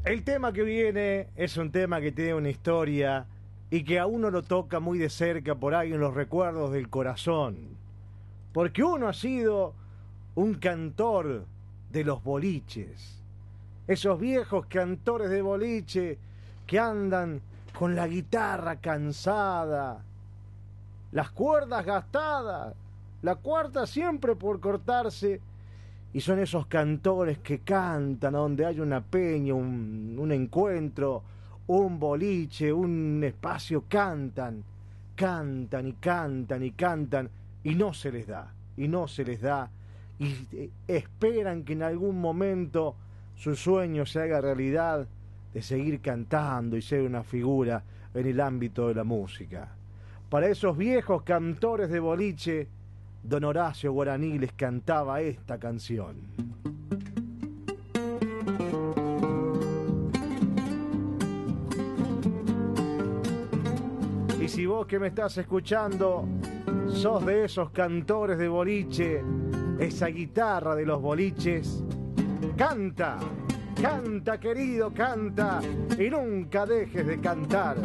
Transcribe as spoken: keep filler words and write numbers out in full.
El tema que viene es un tema que tiene una historia y que a uno lo toca muy de cerca por ahí en los recuerdos del corazón. Porque uno ha sido un cantor de los boliches. Esos viejos cantores de boliche que andan con la guitarra cansada, las cuerdas gastadas, la cuarta siempre por cortarse. Y son esos cantores que cantan a donde hay una peña, un, un encuentro, un boliche, un espacio, cantan, cantan y cantan y cantan y no se les da, y no se les da, y eh, esperan que en algún momento su sueño se haga realidad de seguir cantando y ser una figura en el ámbito de la música. Para esos viejos cantores de boliche, don Horacio Guaraní les cantaba esta canción. Y si vos que me estás escuchando sos de esos cantores de boliche, esa guitarra de los boliches, canta, canta querido, canta y nunca dejes de cantar.